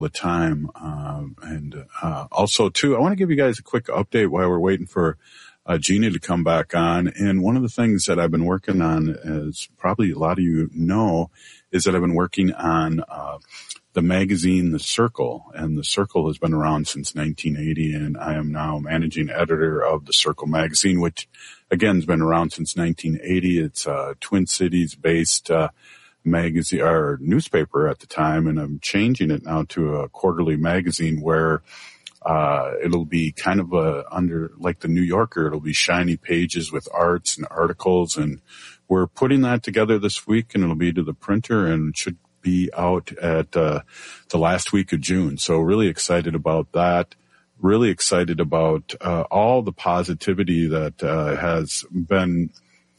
the time. Also, too, I want to give you guys a quick update while we're waiting for Gina to come back on. And one of the things that I've been working on, as probably a lot of you know, is that I've been working on the magazine, The Circle. And The Circle has been around since 1980, and I am now managing editor of The Circle magazine, which, again, has been around since 1980. It's a Twin Cities-based magazine or newspaper at the time, and I'm changing it now to a quarterly magazine where it'll be kind of under like the New Yorker. It'll be shiny pages with arts and articles, and we're putting that together this week, and it'll be to the printer, and it should be out at the last week of June. So really excited about that. Really excited about all the positivity that has been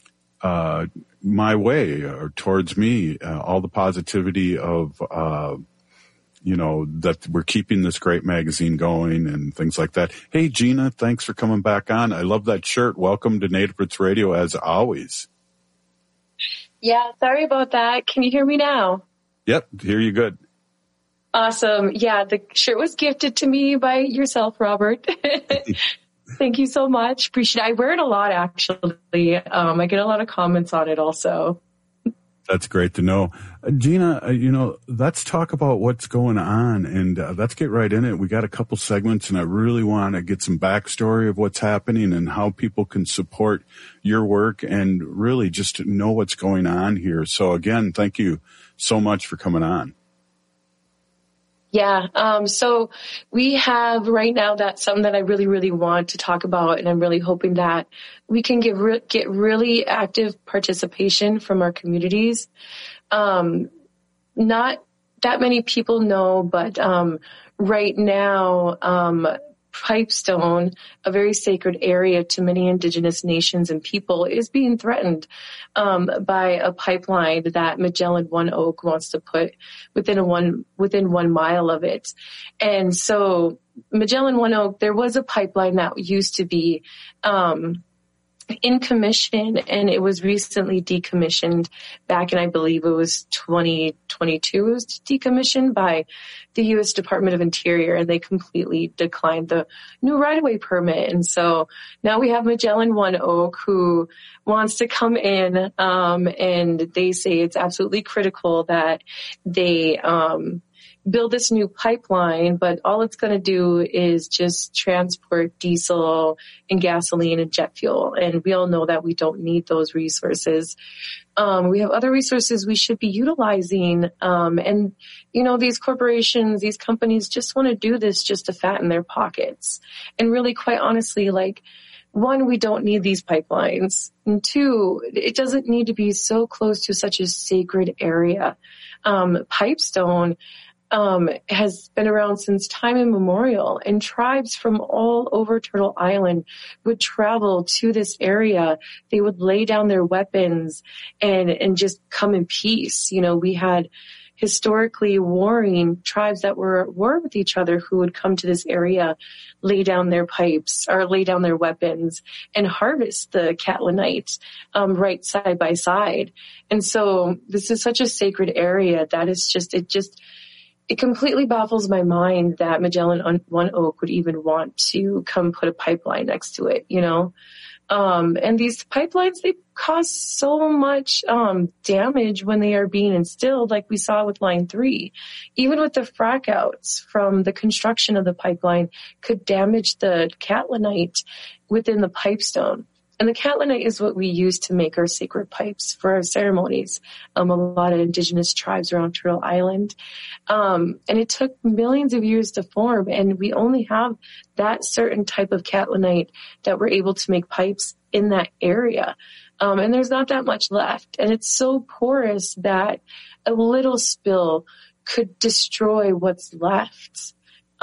my way or towards me, all the positivity of, that we're keeping this great magazine going and things like that. Hey, Gina, thanks for coming back on. I love that shirt. Welcome to Native Roots Radio as always. Yeah, sorry about that. Can you hear me now? Yep, hear you good. Awesome. Yeah, the shirt was gifted to me by yourself, Robert. Thank you so much. Appreciate it. I wear it a lot, actually. I get a lot of comments on it also. That's great to know. Gina, let's talk about what's going on, and let's get right in it. We got a couple segments, and I really want to get some backstory of what's happening and how people can support your work and really just know what's going on here. So again, thank you so much for coming on. Yeah. So we have right now that's something that I really, really want to talk about. And I'm really hoping that we can get really active participation from our communities. Not that many people know, but right now, Pipestone, a very sacred area to many Indigenous nations and people, is being threatened by a pipeline that Magellan One Oak wants to put within 1 mile of it. And so Magellan One Oak, there was a pipeline that used to be in commission, and it was recently decommissioned back in, I believe it was 2022. It was decommissioned by the U.S. Department of Interior, and they completely declined the new right-of-way permit. And so now we have Magellan One Oak who wants to come in, and they say it's absolutely critical that they build this new pipeline, but all it's going to do is just transport diesel and gasoline and jet fuel. And we all know that we don't need those resources. We have other resources we should be utilizing. And, these corporations, these companies just want to do this just to fatten their pockets. And really, quite honestly, one, we don't need these pipelines. And two, it doesn't need to be so close to such a sacred area. Pipestone has been around since time immemorial, and tribes from all over Turtle Island would travel to this area. They would lay down their weapons and just come in peace. We had historically warring tribes that were at war with each other who would come to this area, lay down their pipes or lay down their weapons and harvest the Catlinite right side by side. And so this is such a sacred area that it completely baffles my mind that Magellan One Oak would even want to come put a pipeline next to it, And these pipelines, they cause so much damage when they are being instilled, like we saw with Line 3. Even with the frack outs from the construction of the pipeline could damage the catlinite within the pipestone. And the catlinite is what we use to make our sacred pipes for our ceremonies. A lot of Indigenous tribes around Turtle Island. And it took millions of years to form, and we only have that certain type of catlinite that we're able to make pipes in that area. And there's not that much left. And it's so porous that a little spill could destroy what's left.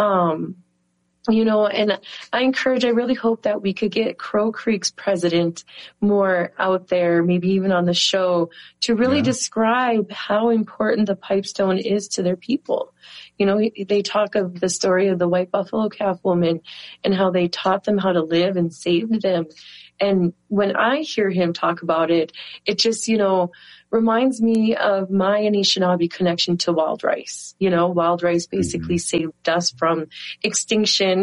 And I really hope that we could get Crow Creek's president more out there, maybe even on the show, to really describe how important the Pipestone is to their people. They talk of the story of the white buffalo calf woman and how they taught them how to live and saved them. And when I hear him talk about it, it just, reminds me of my Anishinaabe connection to wild rice. Wild rice basically saved us from extinction.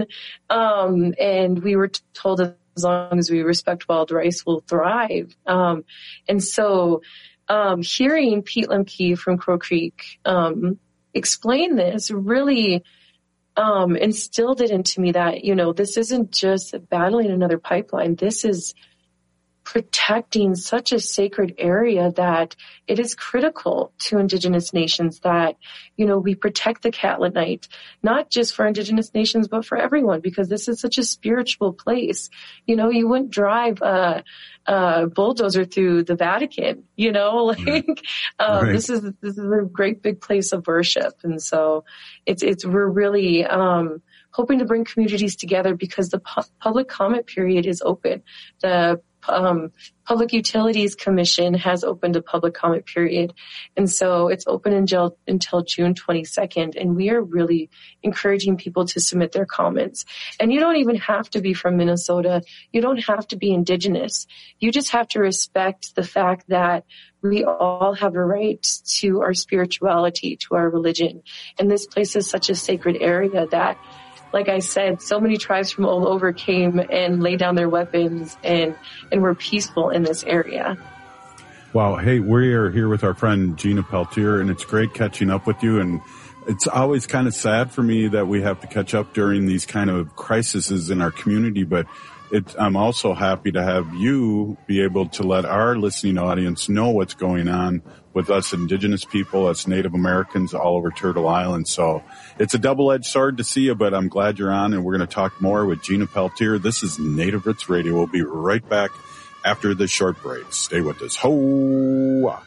And we were told as long as we respect wild rice, we'll thrive. And so hearing Pete Lemke from Crow Creek explain this really instilled it into me that, this isn't just battling another pipeline. This is protecting such a sacred area that it is critical to Indigenous nations that, we protect the Catlett Night, not just for Indigenous nations, but for everyone, because this is such a spiritual place. You wouldn't drive a bulldozer through the Vatican, Right. This is a great big place of worship. And so we're really, hoping to bring communities together because the public comment period is open. The Public Utilities Commission has opened a public comment period. And so it's open until June 22nd. And we are really encouraging people to submit their comments. And you don't even have to be from Minnesota. You don't have to be Indigenous. You just have to respect the fact that we all have a right to our spirituality, to our religion. And this place is such a sacred area that, like I said, so many tribes from all over came and laid down their weapons and were peaceful in this area. Wow. Hey, we are here with our friend Gina Peltier, and it's great catching up with you. And it's always kind of sad for me that we have to catch up during these kind of crises in our community, but I'm also happy to have you be able to let our listening audience know what's going on with us Indigenous people, us Native Americans all over Turtle Island. So it's a double-edged sword to see you, but I'm glad you're on, and we're going to talk more with Gina Peltier. This is Native Roots Radio. We'll be right back after this short break. Stay with us. Ho!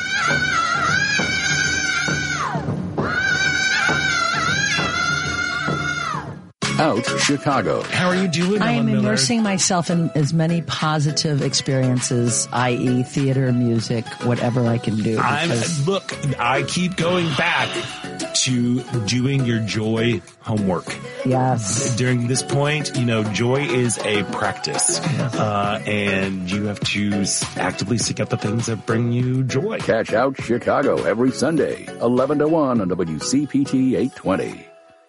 Out Chicago. How are you doing? I am immersing myself in as many positive experiences, i.e. theater, music, whatever I can do. I keep going back to doing your joy homework. Yes. During this point, joy is a practice. And you have to actively seek out the things that bring you joy. Catch Out Chicago every Sunday, 11 to 1 on WCPT 820.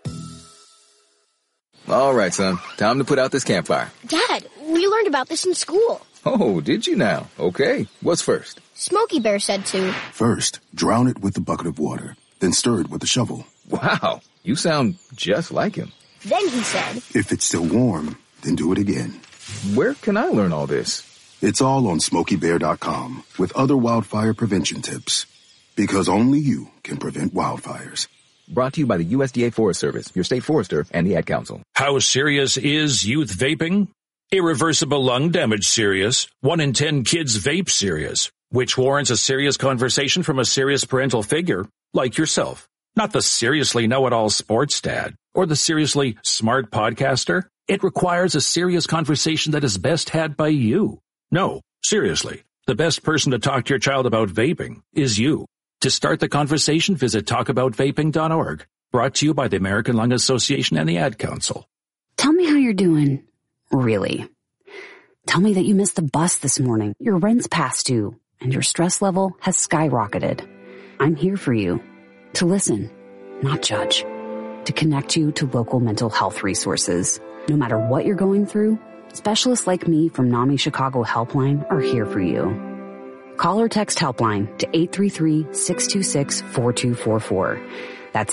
All right, son. Time to put out this campfire. Dad, we learned about this in school. Oh, did you now? Okay. What's first? Smokey Bear said to. First, drown it with a bucket of water, then stir it with a shovel. Wow. You sound just like him. Then he said. If it's still warm, then do it again. Where can I learn all this? It's all on SmokeyBear.com with other wildfire prevention tips. Because only you can prevent wildfires. Brought to you by the USDA Forest Service, your state forester, and the Ad Council. How serious is youth vaping? Irreversible lung damage serious. 1 in 10 kids vape serious, which warrants a serious conversation from a serious parental figure like yourself. Not the seriously know-it-all sports dad or the seriously smart podcaster. It requires a serious conversation that is best had by you. No, seriously, the best person to talk to your child about vaping is you. To start the conversation, visit talkaboutvaping.org. Brought to you by the American Lung Association and the Ad Council. Tell me how you're doing. Really. Tell me that you missed the bus this morning, your rent's past due, and your stress level has skyrocketed. I'm here for you. To listen, not judge. To connect you to local mental health resources. No matter what you're going through, specialists like me from NAMI Chicago Helpline are here for you. Call or text Helpline to 833-626-4244. That's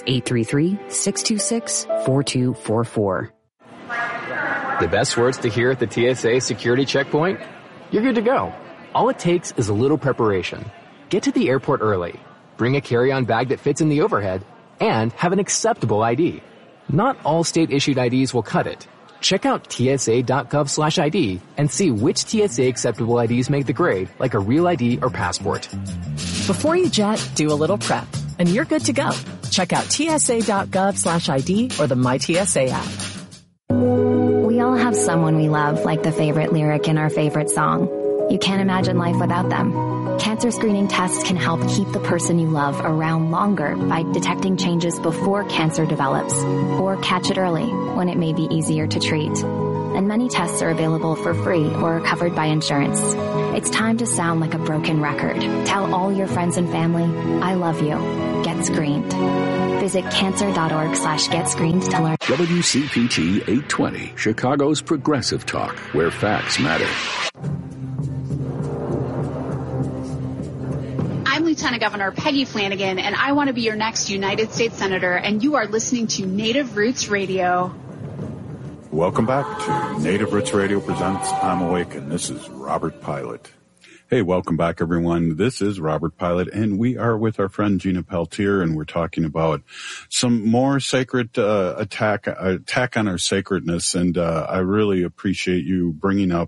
833-626-4244. The best words to hear at the TSA security checkpoint? You're good to go. All it takes is a little preparation. Get to the airport early. Bring a carry-on bag that fits in the overhead. And have an acceptable ID. Not all state-issued IDs will cut it. Check out TSA.gov/ID and see which TSA acceptable IDs make the grade, like a real ID or passport. Before you jet, do a little prep, and you're good to go. Check out TSA.gov/ID or the MyTSA app. We all have someone we love, like the favorite lyric in our favorite song. You can't imagine life without them. Cancer screening tests can help keep the person you love around longer by detecting changes before cancer develops, or catch it early when it may be easier to treat. And many tests are available for free or are covered by insurance. It's time to sound like a broken record. Tell all your friends and family, I love you. Get screened. Visit cancer.org/getscreened to learn. WCPT 820, Chicago's progressive talk, where facts matter. I'm Lieutenant Governor Peggy Flanagan, and I want to be your next United States Senator, and you are listening to Native Roots Radio. Welcome back to Native Roots Radio presents I'm Awake, and this is Robert Pilot. Hey, welcome back, everyone. This is Robert Pilot, and we are with our friend Gina Peltier, and we're talking about some more sacred attack on our sacredness. And I really appreciate you bringing up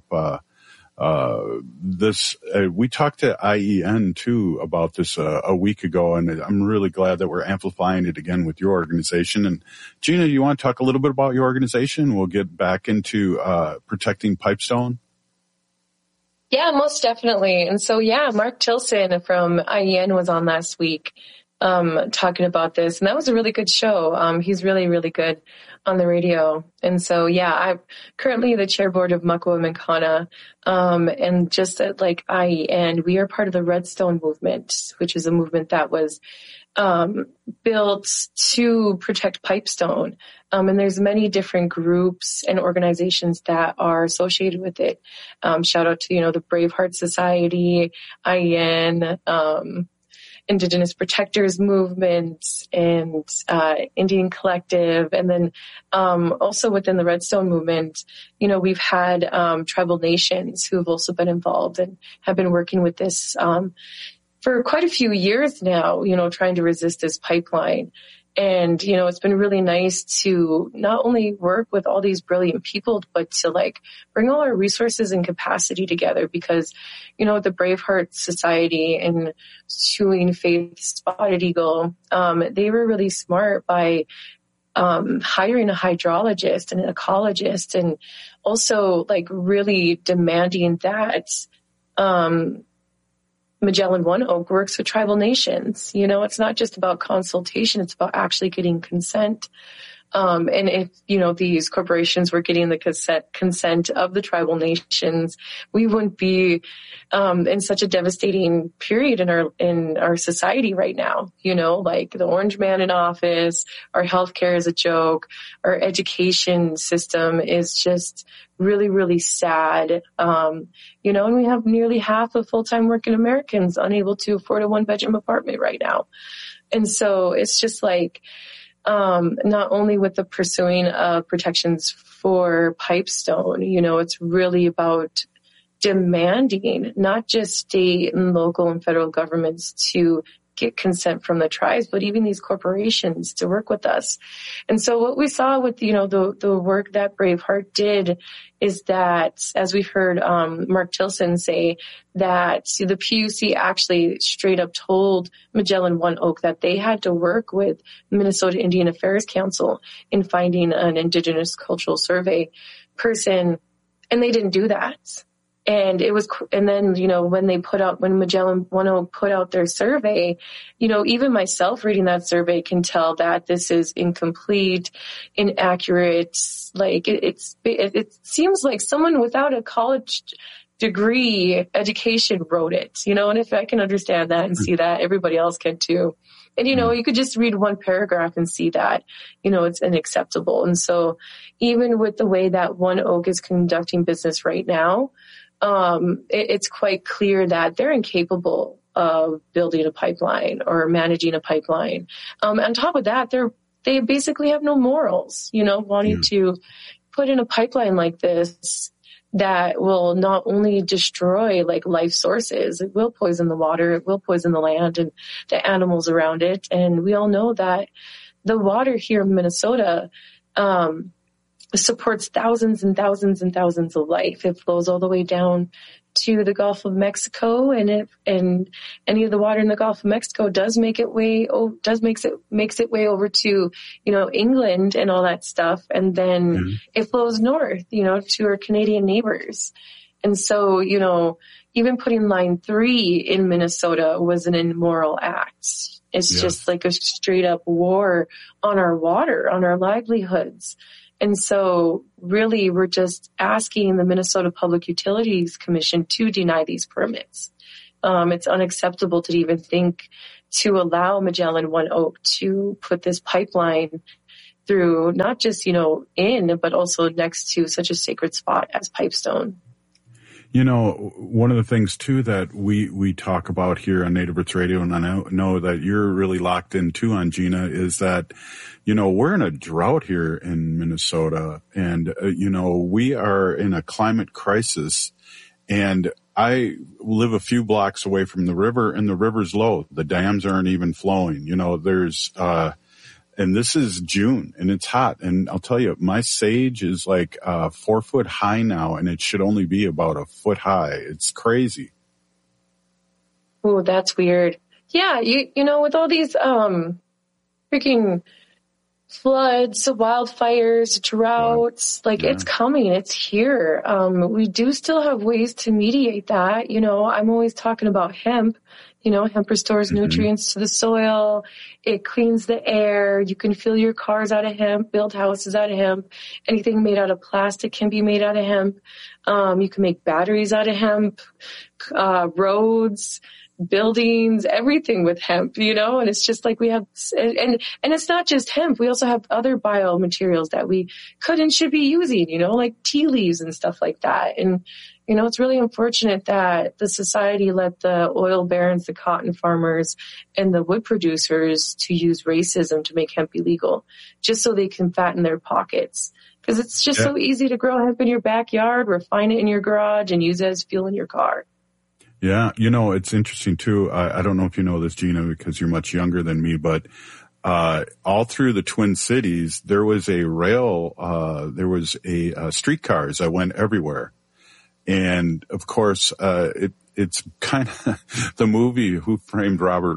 this. We talked to IEN too about this a week ago, and I'm really glad that we're amplifying it again with your organization. And Gina, you want to talk a little bit about your organization? We'll get back into protecting Pipestone. Yeah, most definitely. And so, Mark Tilson from IEN was on last week talking about this, and that was a really good show. He's really, really good on the radio. And so, I'm currently the chair board of Makwa Menkana, and just like IEN, we are part of the Redstone movement, which is a movement that was built to protect Pipestone. And there's many different groups and organizations that are associated with it. Shout out to, the Braveheart Society, IEN, Indigenous Protectors Movement, and Indian Collective. And then also within the Redstone movement, we've had tribal nations who have also been involved and have been working with this for quite a few years now, trying to resist this pipeline. And, it's been really nice to not only work with all these brilliant people, but to bring all our resources and capacity together because, the Braveheart Society and Chewing Faith Spotted Eagle, they were really smart by hiring a hydrologist and an ecologist, and also really demanding that Magellan One Oak works with tribal nations. It's not just about consultation, it's about actually getting consent. And if, these corporations were getting the consent of the tribal nations, we wouldn't be in such a devastating period in our society right now. The Orange Man in office, our healthcare is a joke, our education system is just really, really sad. And we have nearly half of full-time working Americans unable to afford a one-bedroom apartment right now. And so it's just not only with the pursuing of protections for Pipestone, it's really about demanding not just state and local and federal governments to get consent from the tribes, but even these corporations to work with us. And so what we saw with, the work that Braveheart did is that, as we've heard Mark Tilson say, that the PUC actually straight up told Magellan One Oak that they had to work with Minnesota Indian Affairs Council in finding an Indigenous Cultural Survey person, and they didn't do that. And then, when Magellan One Oak put out their survey, even myself reading that survey can tell that this is incomplete, inaccurate. It seems like someone without a college degree education wrote it, and if I can understand that and see that, everybody else can too. And, you could just read one paragraph and see that, it's unacceptable. And so even with the way that One Oak is conducting business right now, it's quite clear that they're incapable of building a pipeline or managing a pipeline. On top of that, they basically have no morals, wanting to put in a pipeline like this that will not only destroy life sources, it will poison the water, it will poison the land and the animals around it. And we all know that the water here in Minnesota, supports thousands and thousands and thousands of life. It flows all the way down to the Gulf of Mexico, and any of the water in the Gulf of Mexico makes its way over to, England and all that stuff. And then it flows north, to our Canadian neighbors. And so, even putting Line 3 in Minnesota was an immoral act. It's just like a straight up war on our water, on our livelihoods. And so really we're just asking the Minnesota Public Utilities Commission to deny these permits. It's unacceptable to even think to allow Magellan One Oak to put this pipeline through, not just, in, but also next to such a sacred spot as Pipestone. One of the things too that we talk about here on Native Roots Radio, and I know that you're really locked in too on, Gina, is that, we're in a drought here in Minnesota, and, we are in a climate crisis, and I live a few blocks away from the river, and the river's low. The dams aren't even flowing. And this is June and it's hot. And I'll tell you, my sage is like 4 foot high now, and it should only be about a foot high. It's crazy. Oh, that's weird. Yeah. With all these, freaking floods, wildfires, droughts, it's coming, it's here. We do still have ways to mediate that. I'm always talking about hemp. Hemp restores nutrients to the soil. It cleans the air. You can fill your cars out of hemp, build houses out of hemp. Anything made out of plastic can be made out of hemp. You can make batteries out of hemp, roads, buildings, everything with hemp, and it's just like we have, and it's not just hemp. We also have other biomaterials that we could and should be using, like tea leaves and stuff like that. And, it's really unfortunate that the society let the oil barons, the cotton farmers, and the wood producers to use racism to make hemp illegal, just so they can fatten their pockets. Because it's just so easy to grow hemp in your backyard, refine it in your garage, and use it as fuel in your car. Yeah, it's interesting too. I don't know if you know this, Gina, because you're much younger than me, but all through the Twin Cities, there was a streetcars that went everywhere. And of course, it's kind of the movie Who Framed Robert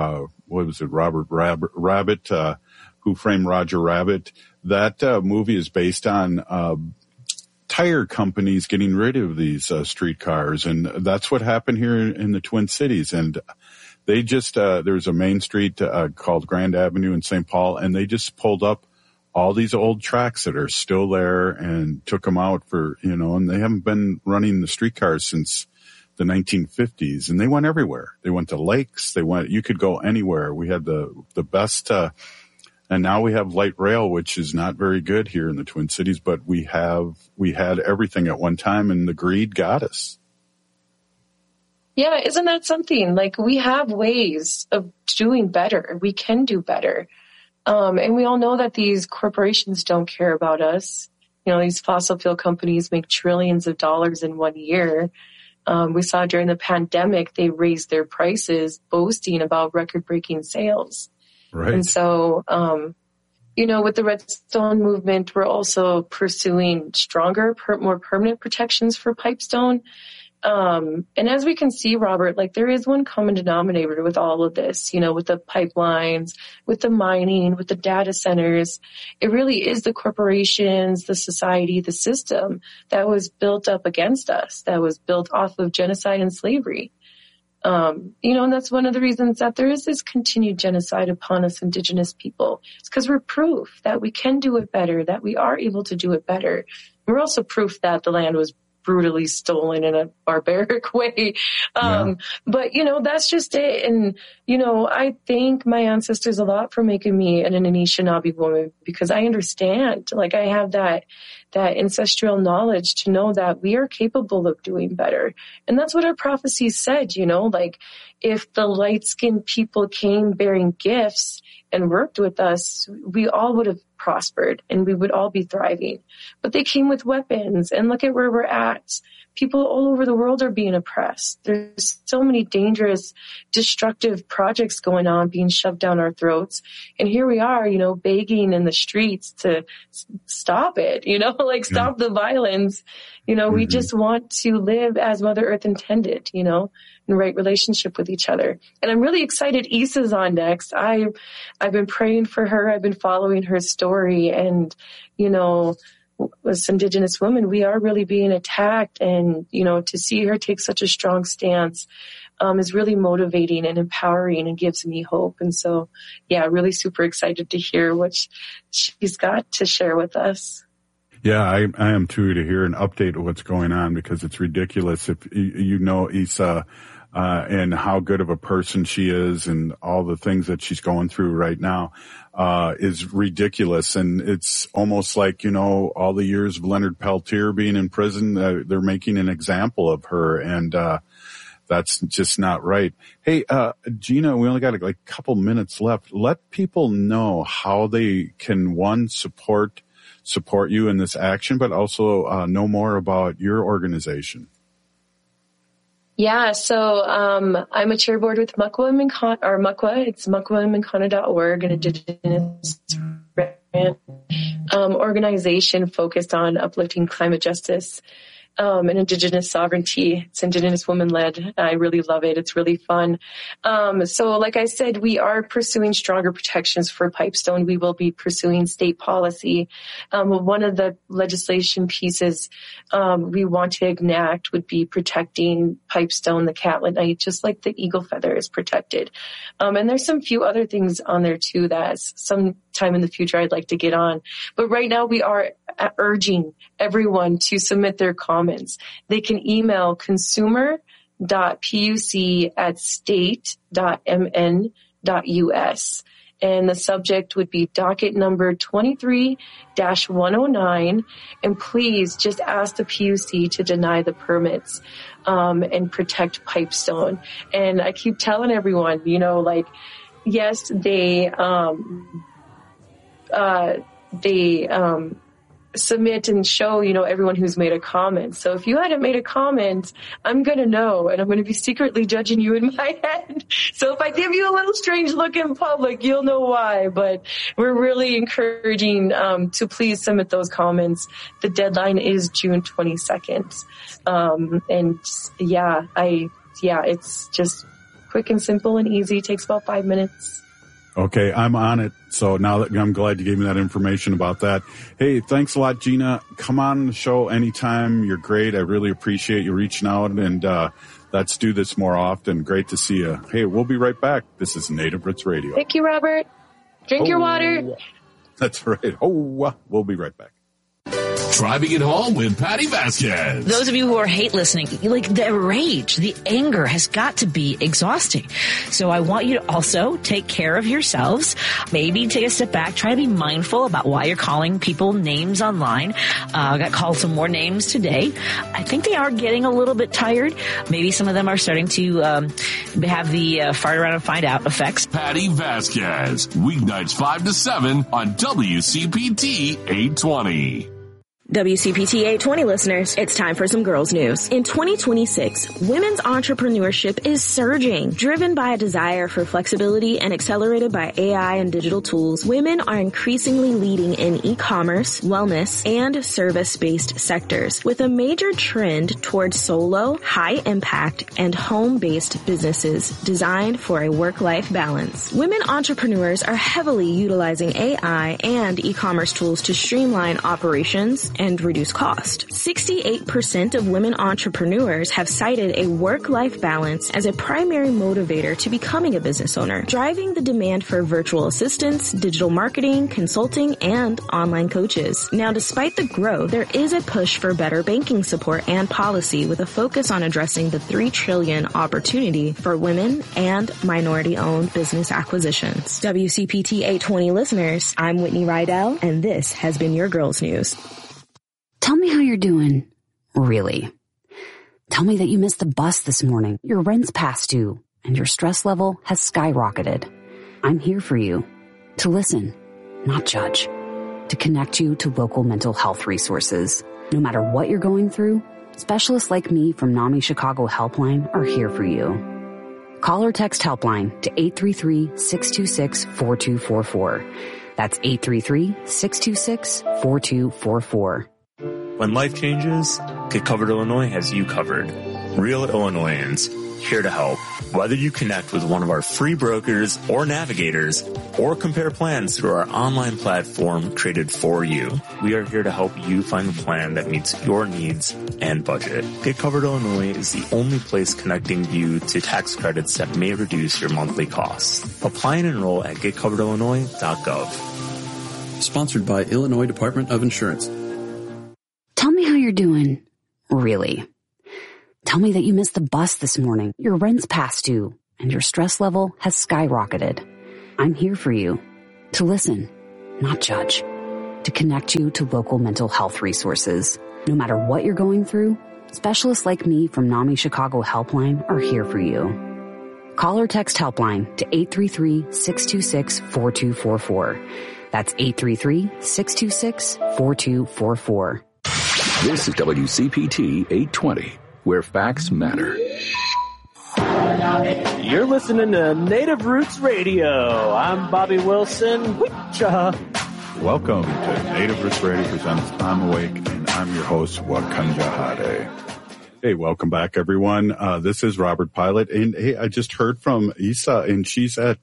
Rabbit, Who Framed Roger Rabbit. That movie is based on tire companies getting rid of these streetcars, and that's what happened here in the Twin Cities. And they just there's a main street called Grand Avenue in St. Paul, and they just pulled up all these old tracks that are still there and took them out for, and they haven't been running the streetcars since the 1950s, and they went everywhere. They went to lakes. You could go anywhere. We had the best, and now we have light rail, which is not very good here in the Twin Cities, but we had everything at one time, and the greed got us. Yeah. Isn't that something? We have ways of doing better. We can do better. And we all know that these corporations don't care about us. These fossil fuel companies make trillions of dollars in 1 year. We saw during the pandemic, they raised their prices, boasting about record-breaking sales. Right. And so, with the Redstone movement, we're also pursuing stronger, more permanent protections for Pipestone. And as we can see, Robert, there is one common denominator with all of this, with the pipelines, with the mining, with the data centers. It really is the corporations, the society, the system that was built up against us, that was built off of genocide and slavery. And that's one of the reasons that there is this continued genocide upon us Indigenous people. It's because we're proof that we can do it better, that we are able to do it better. We're also proof that the land was brutally stolen in a barbaric way. But, that's just it. And, I thank my ancestors a lot for making me an Anishinaabe woman, because I understand, I have that ancestral knowledge to know that we are capable of doing better. And that's what our prophecies said, if the light-skinned people came bearing gifts and worked with us, we all would have prospered and we would all be thriving. But they came with weapons, and look at where we're at. People all over the world are being oppressed. There's so many dangerous, destructive projects going on being shoved down our throats. And here we are, begging in the streets to stop it, stop the violence. We just want to live as Mother Earth intended, in right relationship with each other. And I'm really excited Issa's on next. I've been praying for her. I've been following her story, and, as Indigenous women, we are really being attacked. And, to see her take such a strong stance is really motivating and empowering and gives me hope. And so, really super excited to hear what she's got to share with us. Yeah, I am too, to hear an update of what's going on, because it's ridiculous if you know Isa and how good of a person she is and all the things that she's going through right now is ridiculous. And it's almost like, all the years of Leonard Peltier being in prison, they're making an example of her, and that's just not right. Hey, Gina, we only got a couple minutes left. Let people know how they can, one, support you in this action, but also know more about your organization. Yeah, so I'm a chair board with Muckwa Minkana, or Muckwa. It's muckwaminkana.org, an Indigenous organization focused on uplifting climate justice and Indigenous sovereignty. It's Indigenous women-led. I really love it. It's really fun. So like I said, we are pursuing stronger protections for Pipestone. We will be pursuing state policy. One of the legislation pieces we want to enact would be protecting Pipestone, the catlet knight, just like the eagle feather is protected. And there's some few other things on there too that sometime in the future I'd like to get on. But right now we are urging everyone to submit their comments. They can email consumer.puc@state.mn.us. And the subject would be docket number 23-109. And please just ask the PUC to deny the permits, and protect Pipestone. And I keep telling everyone, yes, they submit and show, everyone who's made a comment. So if you hadn't made a comment, I'm going to know, and I'm going to be secretly judging you in my head. So if I give you a little strange look in public, you'll know why. But we're really encouraging to please submit those comments. The deadline is June 22nd. It's just quick and simple and easy. It takes about 5 minutes. Okay, I'm on it. So now that I'm glad you gave me that information about that. Hey, thanks a lot, Gina. Come on the show anytime. You're great. I really appreciate you reaching out, and let's do this more often. Great to see you. Hey, we'll be right back. This is Native Roots Radio. Thank you, Robert. Drink your water. That's right. We'll be right back. Driving it home with Patty Vasquez. Those of you who are hate listening, the rage, the anger has got to be exhausting. So I want you to also take care of yourselves. Maybe take a step back. Try to be mindful about why you're calling people names online. I got called some more names today. I think they are getting a little bit tired. Maybe some of them are starting to have the fart around and find out effects. Patty Vasquez, weeknights 5 to 7 on WCPT 820. WCPT 820 listeners, it's time for some girls news. In 2026, women's entrepreneurship is surging. Driven by a desire for flexibility and accelerated by AI and digital tools, women are increasingly leading in e-commerce, wellness, and service-based sectors, with a major trend towards solo, high-impact, and home-based businesses designed for a work-life balance. Women entrepreneurs are heavily utilizing AI and e-commerce tools to streamline operations and reduce cost. 68% of women entrepreneurs have cited a work-life balance as a primary motivator to becoming a business owner, driving the demand for virtual assistants, digital marketing, consulting, and online coaches. Now, despite the growth, there is a push for better banking support and policy with a focus on addressing the $3 trillion opportunity for women and minority-owned business acquisitions. WCPT 820 listeners, I'm Whitney Rydell, and this has been your Girls News. Tell me how you're doing. Really. Tell me that you missed the bus this morning, your rent's past due, and your stress level has skyrocketed. I'm here for you. To listen, not judge. To connect you to local mental health resources. No matter what you're going through, specialists like me from NAMI Chicago Helpline are here for you. Call or text Helpline to 833-626-4244. That's 833-626-4244. When life changes, Get Covered Illinois has you covered. Real Illinoisans, here to help. Whether you connect with one of our free brokers or navigators, or compare plans through our online platform created for you, we are here to help you find a plan that meets your needs and budget. Get Covered Illinois is the only place connecting you to tax credits that may reduce your monthly costs. Apply and enroll at getcoveredillinois.gov. Sponsored by Illinois Department of Insurance. Tell me how you're doing. Really. Tell me that you missed the bus this morning, your rent's past due, and your stress level has skyrocketed. I'm here for you. To listen, not judge. To connect you to local mental health resources. No matter what you're going through, specialists like me from NAMI Chicago Helpline are here for you. Call or text Helpline to 833-626-4244. That's 833-626-4244. This is WCPT 820, where facts matter. You're listening to Native Roots Radio. I'm Bobby Wilson. Welcome to Native Roots Radio presents I'm Awake, and I'm your host, Wakanja Hade. Hey, welcome back, everyone. This is Robert Pilot, and hey, I just heard from Isa, and she's at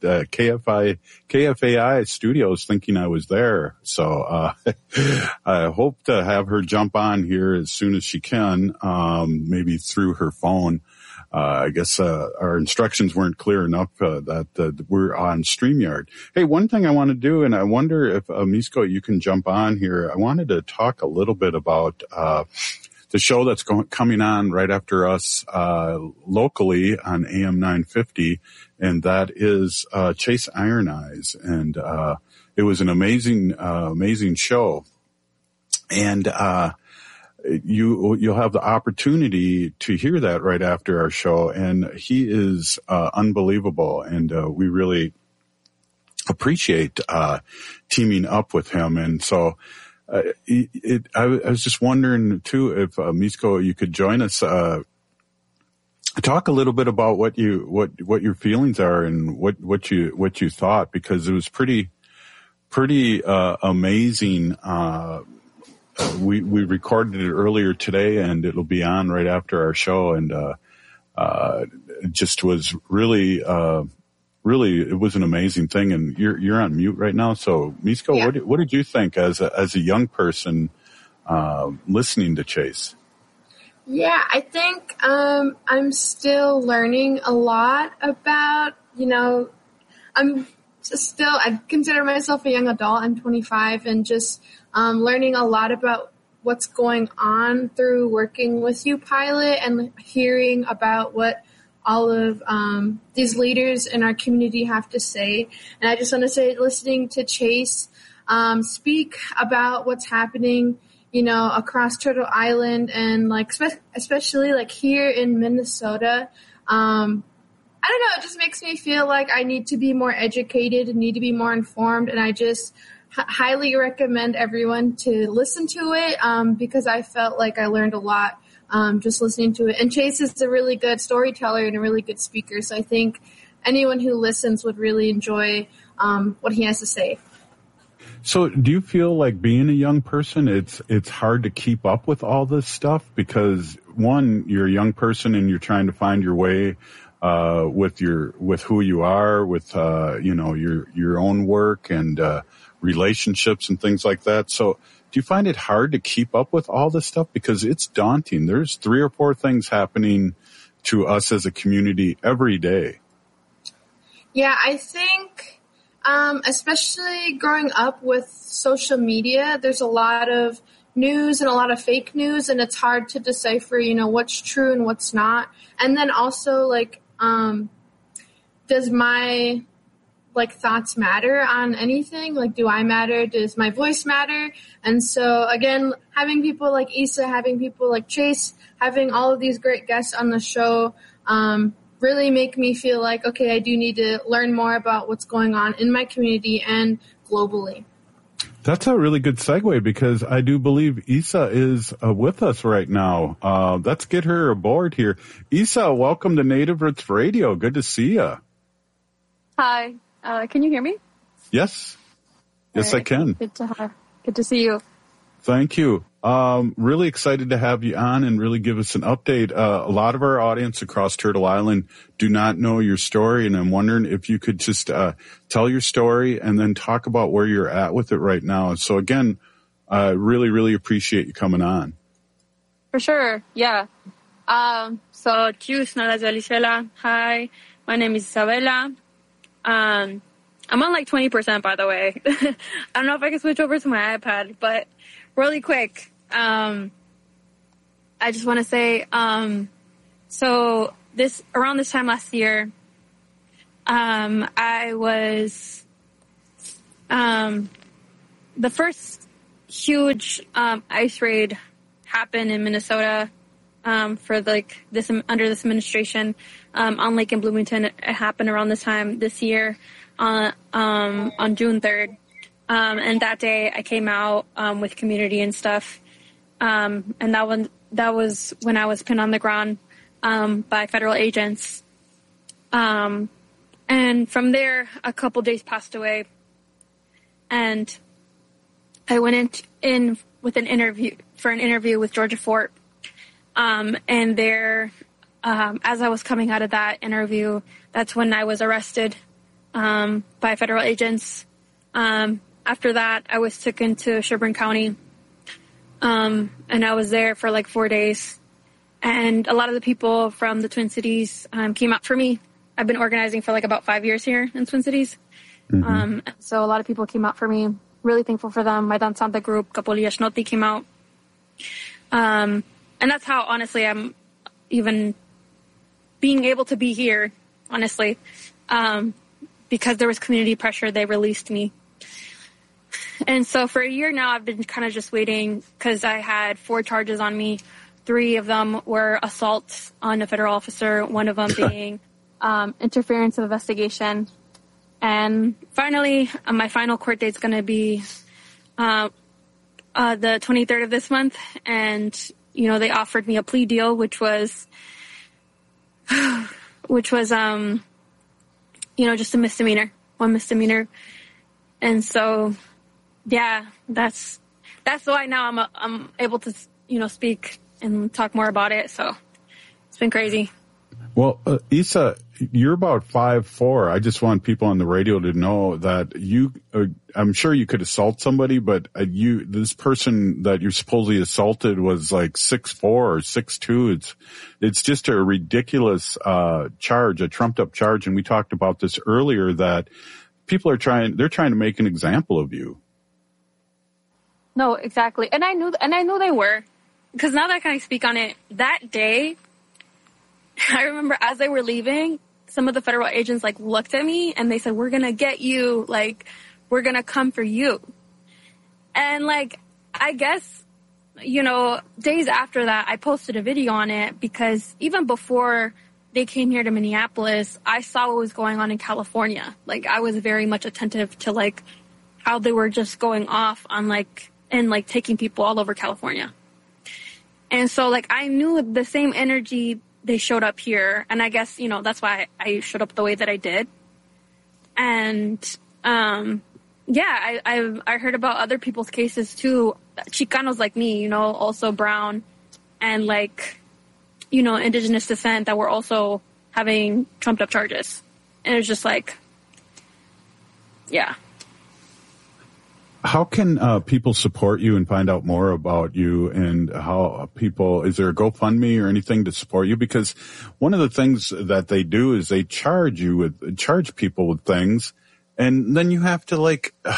KFAI Studios, thinking I was there. So I hope to have her jump on here as soon as she can, maybe through her phone. I guess our instructions weren't clear enough that we're on StreamYard. Hey, one thing I want to do, and I wonder if Misko, you can jump on here. I wanted to talk a little bit about the show that's coming on right after us locally on AM 950, and that is Chase Iron Eyes. And it was an amazing show. And you'll have the opportunity to hear that right after our show. And he is unbelievable, and we really appreciate teaming up with him. And so I was just wondering too if Misko, you could join us, talk a little bit about what your feelings are and what you thought, because it was pretty amazing. We recorded it earlier today, and it'll be on right after our show, and it just was really, it was an amazing thing. And you're on mute right now. So Misko, yeah. What did you think as a young person, listening to Chase? Yeah, I think, I'm still learning a lot about, I consider myself a young adult. I'm 25, and just, learning a lot about what's going on through working with you, Pilot, and hearing about what all of these leaders in our community have to say. And I just want to say, listening to Chase speak about what's happening, across Turtle Island, and especially here in Minnesota, I don't know, it just makes me feel like I need to be more educated and need to be more informed. And I just highly recommend everyone to listen to it, because I felt like I learned a lot just listening to it. And Chase is a really good storyteller and a really good speaker, so I think anyone who listens would really enjoy what he has to say. So do you feel like, being a young person, it's hard to keep up with all this stuff? Because one, you're a young person and you're trying to find your way with who you are, with your own work and relationships and things like that. So do you find it hard to keep up with all this stuff? Because it's daunting. There's 3 or 4 things happening to us as a community every day. Yeah, I think, especially growing up with social media, there's a lot of news and a lot of fake news, and it's hard to decipher, what's true and what's not. And then also, does my thoughts matter on anything? Do I matter? Does my voice matter? And so again, having people like Isa, having people like Chase, having all of these great guests on the show, really make me feel like, okay, I do need to learn more about what's going on in my community and globally. That's a really good segue, because I do believe Isa is with us right now. Let's get her aboard here. Isa, welcome to Native Roots Radio. Good to see you. Hi. Can you hear me? Yes. Yes, right. I can. Good to see you. Thank you. Really excited to have you on and really give us an update. A lot of our audience across Turtle Island do not know your story, and I'm wondering if you could just tell your story and then talk about where you're at with it right now. So again, I really, really appreciate you coming on. For sure, yeah. So, choose Nada Venezuela. Hi, my name is Isabella. I'm on like 20%, by the way. I don't know if I can switch over to my iPad, but really quick, I just want to say, so around this time last year, I was, the first huge, ICE raid happened in Minnesota, for like this, under this administration, on Lake in Bloomington. It happened around this time this year, on June 3rd. And that day I came out, with community and stuff. And that was when I was pinned on the ground, by federal agents. And from there, a couple days passed away, and I went in with an interview with Georgia Fort. And there, as I was coming out of that interview, that's when I was arrested, by federal agents. After that, I was taken to Sherburne County, and I was there for like 4 days. And a lot of the people from the Twin Cities came out for me. I've been organizing for like about 5 years here in Twin Cities. Mm-hmm. So a lot of people came out for me. Really thankful for them. My Dan Santa group, Kapoliya Shnoti, came out. And that's how, honestly, I'm even being able to be here, honestly. Because there was community pressure, they released me. And so for a year now, I've been kind of just waiting because I had 4 charges on me. 3 of them were assaults on a federal officer, one of them being interference of investigation. And finally, my final court date is going to be the 23rd of this month. And, you know, they offered me a plea deal, which was you know, just a misdemeanor, 1 misdemeanor. And so, yeah, that's why now I'm able to, you know, speak and talk more about it. So it's been crazy. Well, Isa, you're about 5'4". I just want people on the radio to know that you, I'm sure you could assault somebody, but this person that you supposedly assaulted was like 6'4" or 6'2". It's just a ridiculous, charge, a trumped up charge. And we talked about this earlier, that people are they're trying to make an example of you. No, exactly. And I knew they were, because now that I kind of speak on it, that day, I remember as they were leaving, some of the federal agents like looked at me and they said, "We're going to get you. Like, we're going to come for you." And like, I guess, you know, days after that, I posted a video on it because even before they came here to Minneapolis, I saw what was going on in California. Like, I was very much attentive to like how they were just going off on like, and like taking people all over California. And so like, I knew the same energy they showed up here, and I guess, you know, that's why I showed up the way that I did. And, yeah, I heard about other people's cases too, Chicanos like me, you know, also brown and like, you know, indigenous descent that were also having trumped up charges. And it was just like, yeah. How can people support you and find out more about you, and how is there a GoFundMe or anything to support you? Because one of the things that they do is they charge people with things, and then you have to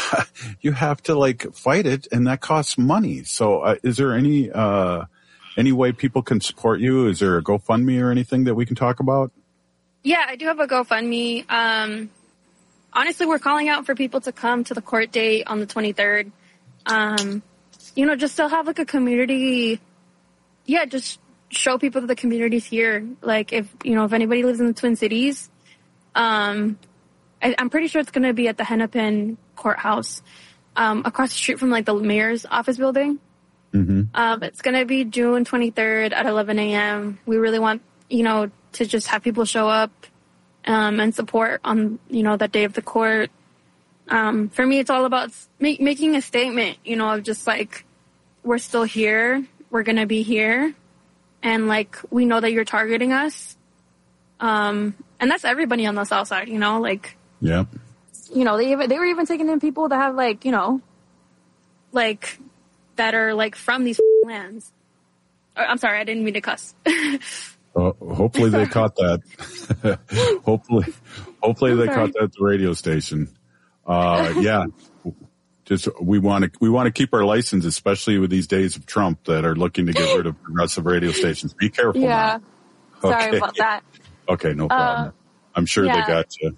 fight it, and that costs money. So is there any way people can support you? Is there a GoFundMe or anything that we can talk about? Yeah, I do have a GoFundMe. Honestly, we're calling out for people to come to the court date on the 23rd. You know, just to have like a community. Yeah, just show people that the community's here. Like, if anybody lives in the Twin Cities, I'm pretty sure it's going to be at the Hennepin Courthouse, across the street from like the mayor's office building. Mm-hmm. It's going to be June 23rd at 11 a.m. We really want, to just have people show up. And support on, that day of the court. For me, it's all about making a statement, of just like we're still here. We're going to be here. And, like, we know that you're targeting us. And that's everybody on the South Side, you know, like. Yeah. You know, they were even taking in people that have, like, you know, like, that are, like, from these lands. I'm sorry, I didn't mean to cuss. Hopefully they caught that. hopefully they caught that at the radio station. Yeah. Just we want to keep our license, especially with these days of Trump that are looking to get rid of progressive radio stations. Be careful. Yeah. Now. Sorry Okay. about that. Okay, no problem. I'm sure they got you.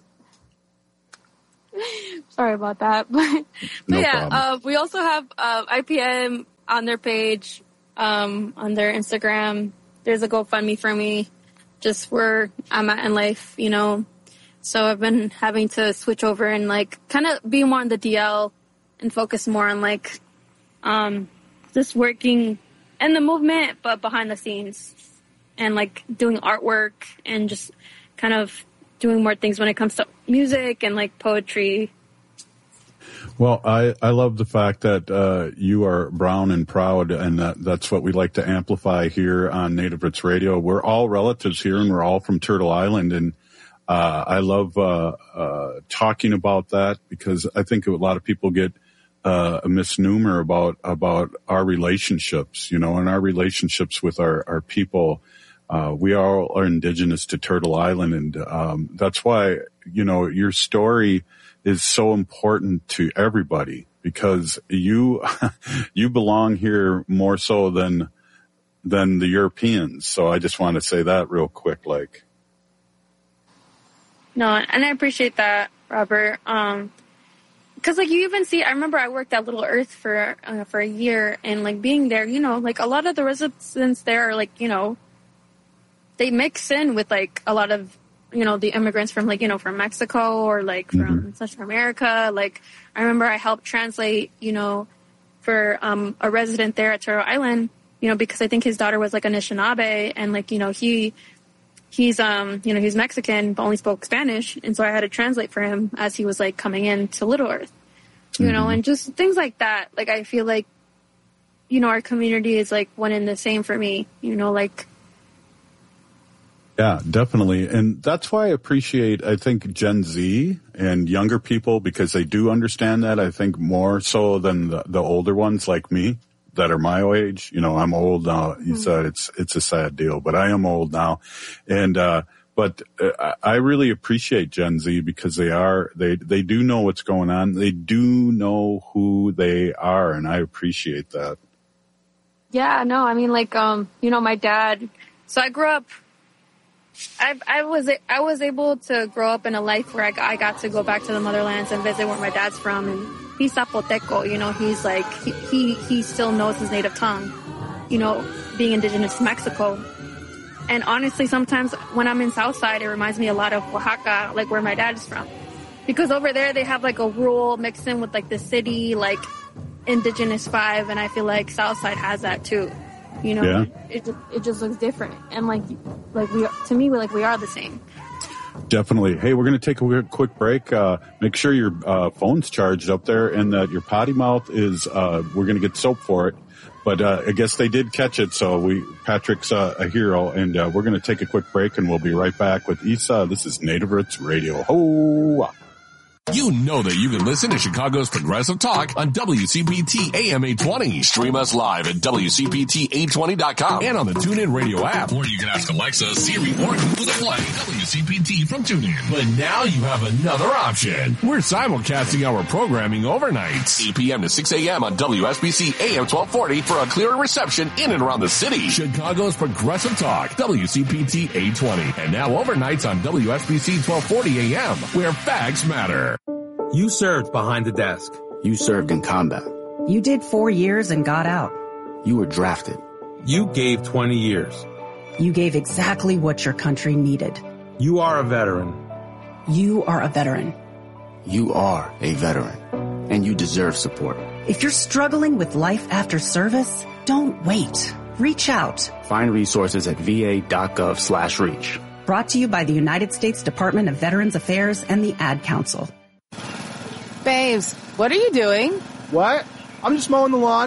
Sorry about that. But No yeah, problem. we also have IPM on their page, on their Instagram. There's a GoFundMe for me, just where I'm at in life, you know. So I've been having to switch over and, like, kind of be more on the DL and focus more on, like, just working in the movement, but behind the scenes, and, like, doing artwork and just kind of doing more things when it comes to music and, like, poetry. Well, I love the fact that you are brown and proud, and that's what we like to amplify here on Native Roots Radio. We're all relatives here, and we're all from Turtle Island, and I love talking about that because I think a lot of people get a misnomer about our relationships, you know, and our relationships with our people. We all are indigenous to Turtle Island, and that's why, you know, your story is so important to everybody because you belong here more so than the Europeans. So I just want to say that real quick, like. No, and I appreciate that, Robert. Because, like, you even see, I remember I worked at Little Earth for a year, and, like, being there, you know, like, a lot of the residents there are, like, you know, they mix in with, like, a lot of, you know, the immigrants from, like, you know, from Mexico or, like, from Central America. Like, I remember I helped translate, you know, for a resident there at Turtle Island, you know, because I think his daughter was, like, Anishinaabe, and, like, you know, he's you know, he's Mexican, but only spoke Spanish, and so I had to translate for him as he was, like, coming in to Little Earth, you know, and just things like that. Like, I feel like, you know, our community is, like, one and the same for me, you know, like. Yeah, definitely. And that's why I appreciate, I think, Gen Z and younger people, because they do understand that, I think, more so than the older ones like me that are my age. You know, I'm old now. You said it's a sad deal, but I am old now. And, but I really appreciate Gen Z because they do know what's going on. They do know who they are, and I appreciate that. Yeah, no, I mean, like, you know, my dad, so I grew up, I was able to grow up in a life where I got to go back to the motherlands and visit where my dad's from, and he's Zapoteco, you know, he's like, he still knows his native tongue, you know, being indigenous to Mexico. And honestly, sometimes when I'm in Southside, it reminds me a lot of Oaxaca, like where my dad is from. Because over there, they have like a rural mixed in with like the city, like indigenous vibe, and I feel like Southside has that too. You know, yeah. It just looks different, and like we to me, we are the same. Definitely. Hey, we're going to take a quick break. Make sure your phone's charged up there, and that your potty mouth is. We're going to get soap for it, but I guess they did catch it. So Patrick's a hero, and we're going to take a quick break, and we'll be right back with Issa. This is Native Roots Radio. Ho! You know that you can listen to Chicago's Progressive Talk on WCPT AM 820. Stream us live at WCPT820.com and on the TuneIn Radio app. Or you can ask Alexa, Siri, or Google to play WCPT from TuneIn. But now you have another option. We're simulcasting our programming overnights. 8 p.m. to 6 a.m. on WSBC AM 1240 for a clearer reception in and around the city. Chicago's Progressive Talk, WCPT 820. And now overnights on WSBC 1240 AM, where facts matter. You served behind the desk. You served in combat. You did 4 years and got out. You were drafted. You gave 20 years. You gave exactly what your country needed. You are a veteran. You are a veteran. You are a veteran. And you deserve support. If you're struggling with life after service, don't wait. Reach out. Find resources at va.gov/reach. Brought to you by the United States Department of Veterans Affairs and the Ad Council. Babes, what are you doing? What? I'm just mowing the lawn.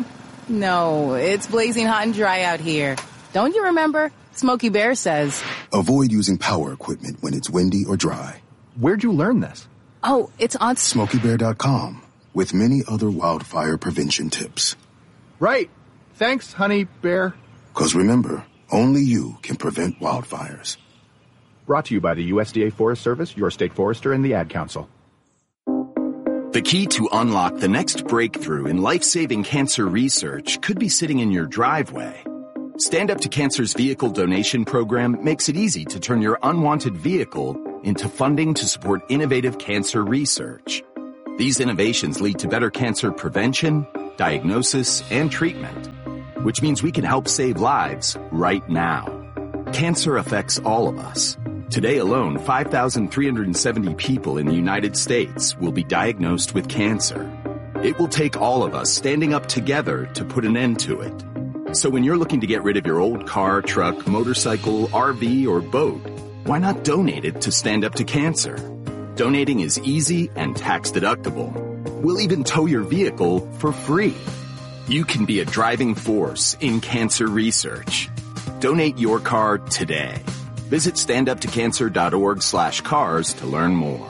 No, it's blazing hot and dry out here. Don't you remember? Smokey Bear says, avoid using power equipment when it's windy or dry. Where'd you learn this? Oh, it's on SmokeyBear.com with many other wildfire prevention tips. Right. Thanks, Honey Bear. 'Cause remember, only you can prevent wildfires. Brought to you by the USDA Forest Service, your state forester, and the Ad Council. The key to unlock the next breakthrough in life-saving cancer research could be sitting in your driveway. Stand Up to Cancer's vehicle donation program makes it easy to turn your unwanted vehicle into funding to support innovative cancer research. These innovations lead to better cancer prevention, diagnosis, and treatment, which means we can help save lives right now. Cancer affects all of us. Today alone, 5,370 people in the United States will be diagnosed with cancer. It will take all of us standing up together to put an end to it. So when you're looking to get rid of your old car, truck, motorcycle, RV, or boat, why not donate it to Stand Up to Cancer? Donating is easy and tax deductible. We'll even tow your vehicle for free. You can be a driving force in cancer research. Donate your car today. Visit standuptocancer.org/cars to learn more.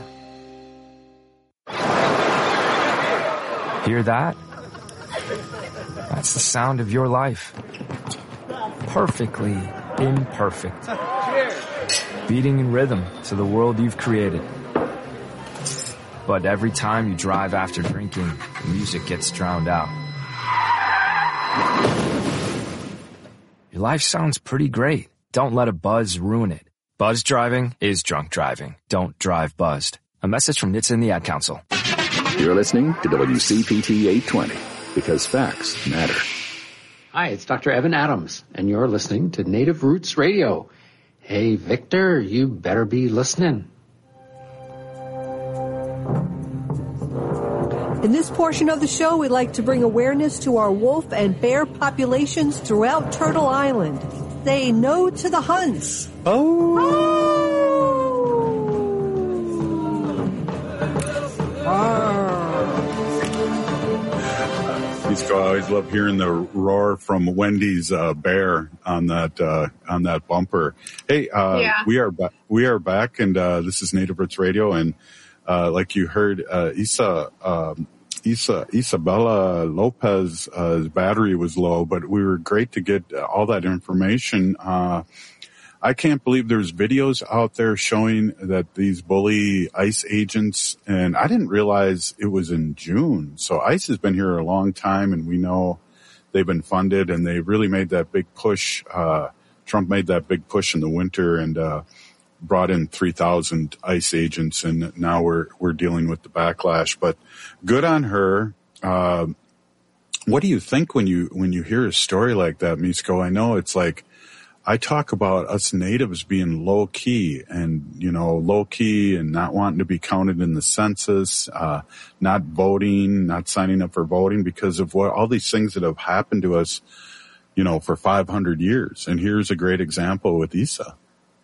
Hear that? That's the sound of your life. Perfectly imperfect. Beating in rhythm to the world you've created. But every time you drive after drinking, the music gets drowned out. Your life sounds pretty great. Don't let a buzz ruin it. Buzz driving is drunk driving. Don't drive buzzed. A message from NHTSA and the Ad Council. You're listening to WCPT 820 because facts matter. Hi, it's Dr. Evan Adams, and you're listening to Native Roots Radio. Hey, Victor, you better be listening. In this portion of the show, we'd like to bring awareness to our wolf and bear populations throughout Turtle Island. Say no to the hunts. I always love hearing the roar from Wendy's bear on that bumper. Hey, we are back, and this is Native Roots Radio, and like you heard, Isabella Lopez's battery was low, but we were great to get all that information. I can't believe there's videos out there showing that these bully ICE agents, and I didn't realize it was in June. So ICE has been here a long time, and we know they've been funded, and they really made that big push. Trump made that big push in the winter and brought in 3,000 ICE agents, and now we're dealing with the backlash. But good on her. What do you think when you hear a story like that, Misko? I know it's like, I talk about us natives being low key and not wanting to be counted in the census, not voting, not signing up for voting because of all these things that have happened to us, for 500 years. And here's a great example with Isa.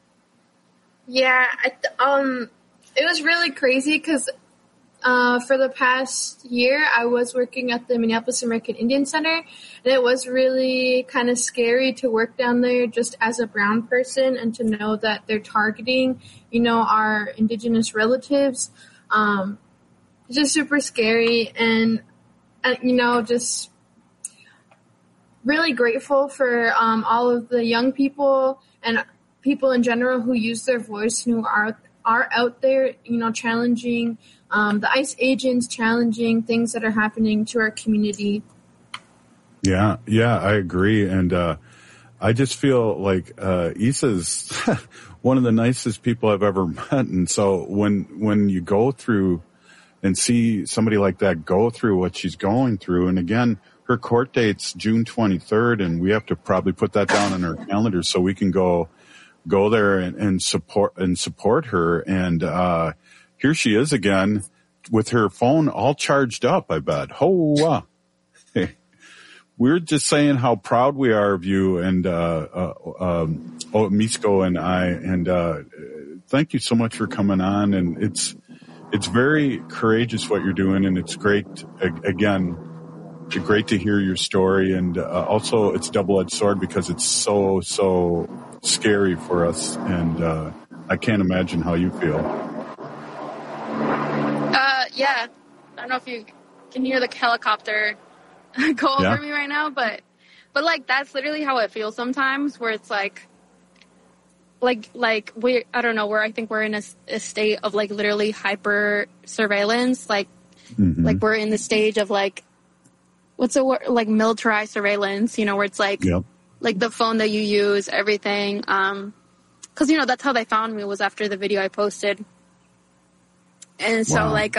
Yeah, it was really crazy because for the past year, I was working at the Minneapolis American Indian Center, and it was really kind of scary to work down there just as a brown person and to know that they're targeting, our indigenous relatives. It's just super scary, and just really grateful for all of the young people and people in general who use their voice and who are out there, challenging the ICE agents, challenging things that are happening to our community. Yeah, I agree. And I just feel like Issa's one of the nicest people I've ever met. And so when you go through and see somebody like that go through what she's going through, and again, her court date's June 23rd, and we have to probably put that down on our calendar so we can go there and support her. And here she is again with her phone all charged up, I bet. We're just saying how proud we are of you and Misko and I, and thank you so much for coming on. And it's very courageous what you're doing, and it's great, again, great to hear your story, and also it's a double-edged sword because it's so scary for us, and I can't imagine how you feel. Yeah, I don't know if you can hear the helicopter go over me right now, but like that's literally how it feels sometimes, where it's like we, I don't know, where I think we're in a state of like literally hyper surveillance, like like we're in the stage of like, what's the word, like militarized surveillance, you know, where it's like like the phone that you use, everything, because you know that's how they found me, was after the video I posted. And so like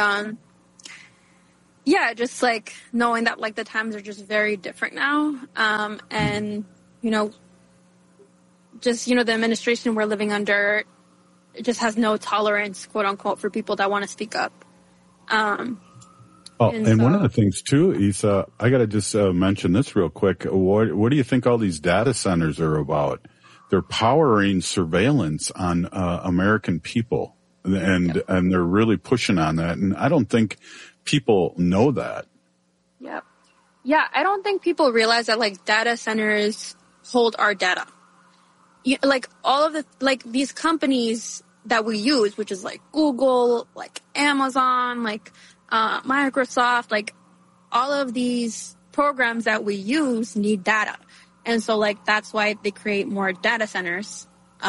yeah, just like knowing that like the times are just very different now, and you know, just, you know, the administration we're living under, it just has no tolerance, quote unquote, for people that want to speak up. And one of the things too, Isa, I got to just mention this real quick. What do you think all these data centers are about? They're powering surveillance on American people, and they're really pushing on that. And I don't think people know that. Yep. Yeah, I don't think people realize that like data centers hold our data. Like all of the, like these companies that we use, which is like Google, like Amazon, like Microsoft, like all of these programs that we use need data. And so like that's why they create more data centers.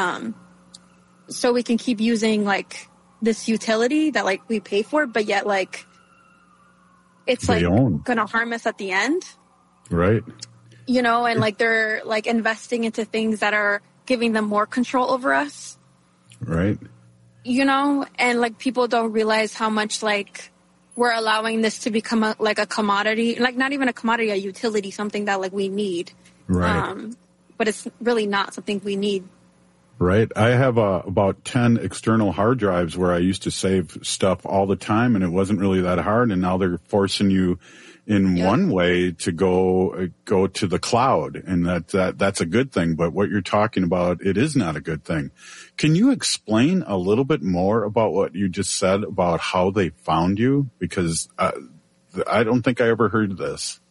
So we can keep using like this utility that like we pay for, but yet like it's like gonna harm us at the end. Right. You know, and like they're like investing into things that are giving them more control over us. Right. You know, and like people don't realize how much like we're allowing this to become like a commodity, like not even a commodity, a utility, something that like we need. Right. But it's really not something we need. Right. I have about 10 external hard drives where I used to save stuff all the time, and it wasn't really that hard. And now they're forcing you in one way to go to the cloud, and that's a good thing. But what you're talking about, it is not a good thing. Can you explain a little bit more about what you just said about how they found you? Because I don't think I ever heard this.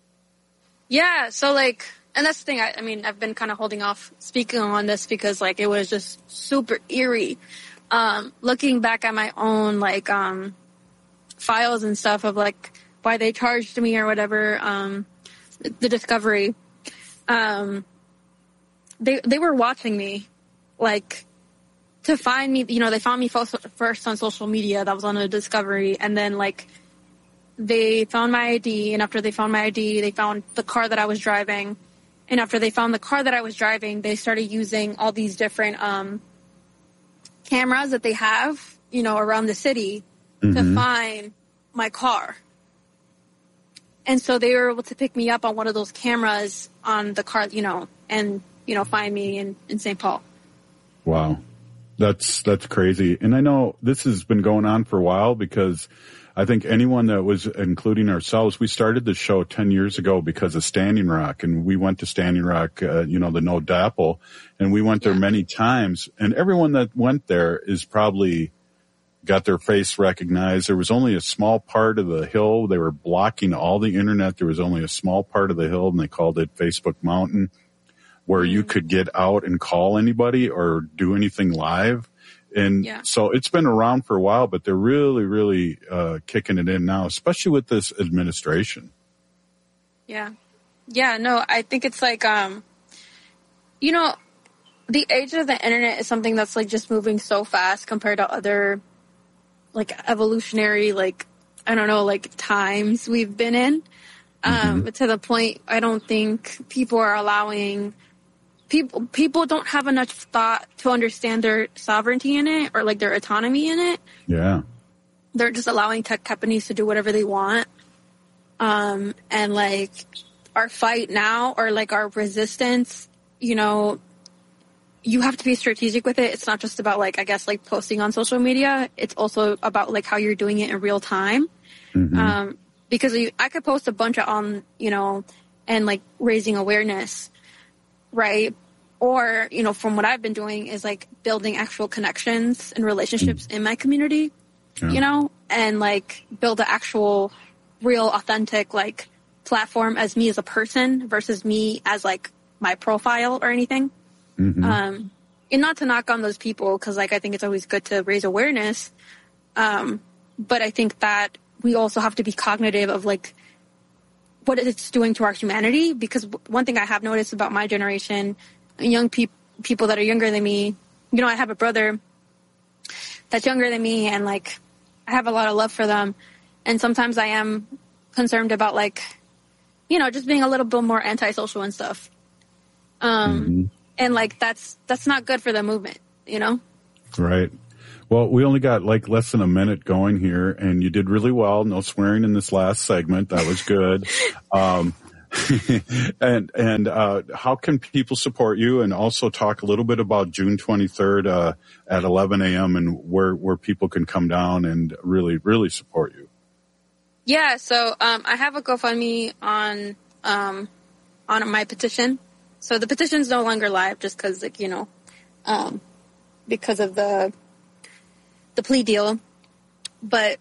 Yeah. So like, and that's the thing. I mean, I've been kind of holding off speaking on this because like it was just super eerie. Looking back at my own like files and stuff of like why they charged me or whatever, the discovery. They were watching me, like, to find me. You know, they found me first on social media. That was on a discovery, and then like they found my ID. And after they found my ID, they found the car that I was driving. And after they found the car that I was driving, they started using all these different cameras that they have, you know, around the city to find my car. And so they were able to pick me up on one of those cameras on the car, you know, and, you know, find me in St. Paul. Wow. That's crazy. And I know this has been going on for a while because I think anyone that was, including ourselves, we started the show 10 years ago because of Standing Rock, and we went to Standing Rock, you know, the No Dapple, and we went there many times, and everyone that went there is probably got their face recognized. There was only a small part of the hill. They were blocking all the internet. There was only a small part of the hill, and they called it Facebook Mountain, where you could get out and call anybody or do anything live. And so it's been around for a while, but they're really, really kicking it in now, especially with this administration. Yeah. Yeah, no, I think it's like, you know, the age of the internet is something that's like just moving so fast compared to other like evolutionary, like, I don't know, like times we've been in. But to the point, I don't think people are allowing people don't have enough thought to understand their sovereignty in it or like their autonomy in it. Yeah. They're just allowing tech companies to do whatever they want. And like our fight now or like our resistance, you know, you have to be strategic with it. It's not just about like, I guess, like posting on social media. It's also about like how you're doing it in real time. Because I could post a bunch on, you know, and like raising awareness. Right. Or, you know, from what I've been doing is like building actual connections and relationships in my community, you know, and like build an actual real authentic, like platform as me as a person versus me as like my profile or anything. Mm-hmm. And not to knock on those people, because like I think it's always good to raise awareness. But I think that we also have to be cognitive of like what it's doing to our humanity, because one thing I have noticed about my generation, young people that are younger than me, you know, I have a brother that's younger than me, and like I have a lot of love for them. And sometimes I am concerned about like, you know, just being a little bit more antisocial and stuff. And like that's not good for the movement, you know? Right. Well, we only got like less than a minute going here, and you did really well. No swearing in this last segment. That was good. And how can people support you, and also talk a little bit about June 23rd at 11 a.m. and where people can come down and really, really support you? Yeah. So, I have a GoFundMe on my petition. So the petition's no longer live just because, like, you know, because of the plea deal. But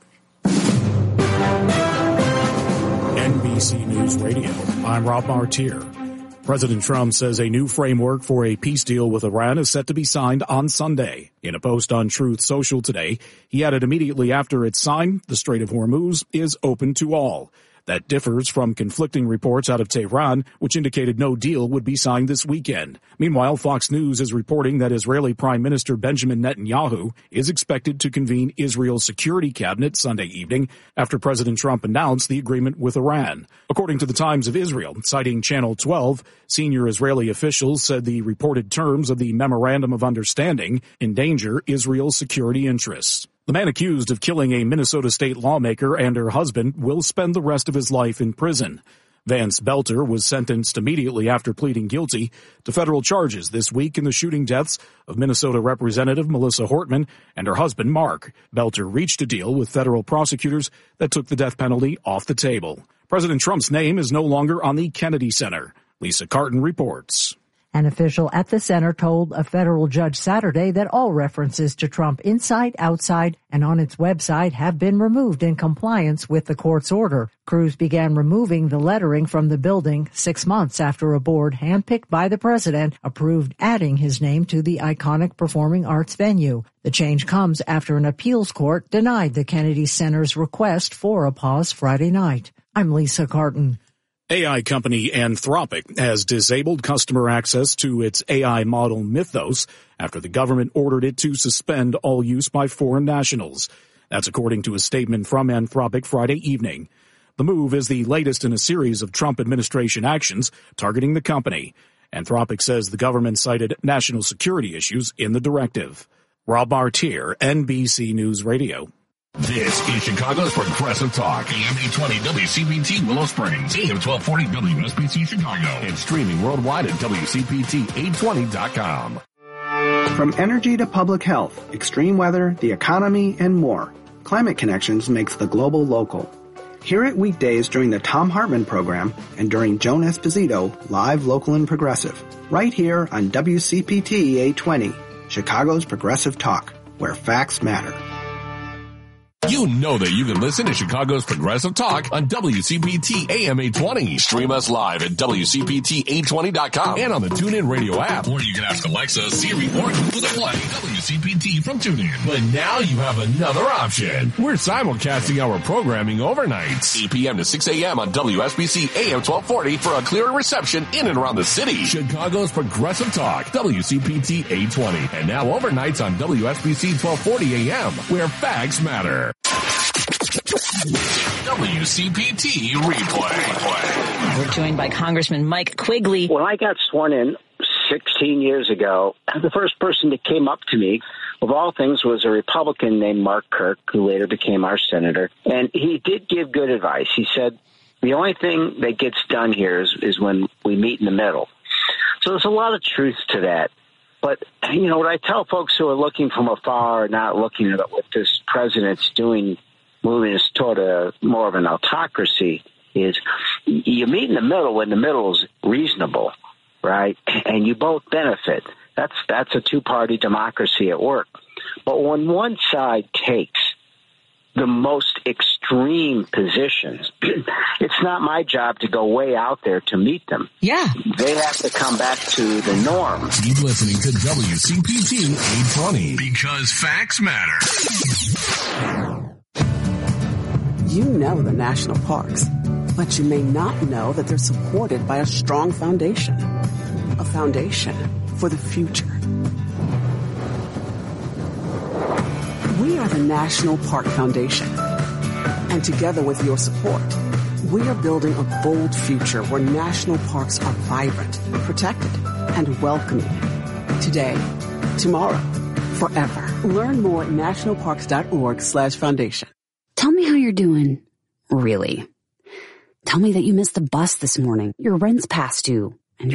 NBC News Radio, I'm Rob Martier. President Trump says a new framework for a peace deal with Iran is set to be signed on Sunday. In a post on Truth Social today, he added immediately after it's signed, the Strait of Hormuz is open to all. That differs from conflicting reports out of Tehran, which indicated no deal would be signed this weekend. Meanwhile, Fox News is reporting that Israeli Prime Minister Benjamin Netanyahu is expected to convene Israel's Security Cabinet Sunday evening after President Trump announced the agreement with Iran. According to the Times of Israel, citing Channel 12, senior Israeli officials said the reported terms of the Memorandum of Understanding endanger Israel's security interests. The man accused of killing a Minnesota state lawmaker and her husband will spend the rest of his life in prison. Vance Belter was sentenced immediately after pleading guilty to federal charges this week in the shooting deaths of Minnesota Representative Melissa Hortman and her husband Mark. Belter reached a deal with federal prosecutors that took the death penalty off the table. President Trump's name is no longer on the Kennedy Center. Lisa Carton reports. An official at the center told a federal judge Saturday that all references to Trump inside, outside, and on its website have been removed in compliance with the court's order. Crews began removing the lettering from the building 6 months after a board handpicked by the president approved adding his name to the iconic performing arts venue. The change comes after an appeals court denied the Kennedy Center's request for a pause Friday night. I'm Lisa Carton. AI company Anthropic has disabled customer access to its AI model Mythos after the government ordered it to suspend all use by foreign nationals. That's according to a statement from Anthropic Friday evening. The move is the latest in a series of Trump administration actions targeting the company. Anthropic says the government cited national security issues in the directive. Rob Martier, NBC News Radio. This is Chicago's Progressive Talk, AM 820 WCPT Willow Springs, AM 1240 WSBT Chicago, and streaming worldwide at WCPT820.com. From energy to public health, extreme weather, the economy, and more, Climate Connections makes the global local. Hear it weekdays during the Thom Hartmann program and during Joan Esposito, live, local, and progressive, right here on WCPT 820, Chicago's Progressive Talk, where facts matter. You know that you can listen to Chicago's Progressive Talk on WCPT AM 820. Stream us live at WCPT820.com and on the TuneIn Radio app. Or you can ask Alexa, Siri, or Google to play WCPT from TuneIn. But now you have another option. We're simulcasting our programming overnights, 8 p.m. to 6 a.m. on WSBC AM 1240 for a clearer reception in and around the city. Chicago's Progressive Talk, WCPT 820. And now overnights on WSBC 1240 AM, where facts matter. WCPT Replay. We're joined by Congressman Mike Quigley. When I got sworn in 16 years ago, the first person that came up to me, of all things, was a Republican named Mark Kirk, who later became our senator. And he did give good advice. He said, the only thing that gets done here is when we meet in the middle. So there's a lot of truth to that. But, you know, what I tell folks who are looking from afar, not looking at what this president's doing, moving us toward more of an autocracy, is you meet in the middle when the middle is reasonable, right? And you both benefit. That's a two-party democracy at work. But when one side takes, the most extreme positions. It's not my job to go way out there to meet them. Yeah. They have to come back to the norm. Keep listening to WCPT 820 because facts matter. You know the national parks, but you may not know that they're supported by a strong foundation. A foundation for the future. We are the National Park Foundation. And together with your support, we are building a bold future where national parks are vibrant, protected, and welcoming. Today, tomorrow, forever. Learn more at nationalparks.org/foundation. Tell me how you're doing. Really. Tell me that you missed the bus this morning. Your rent's past due.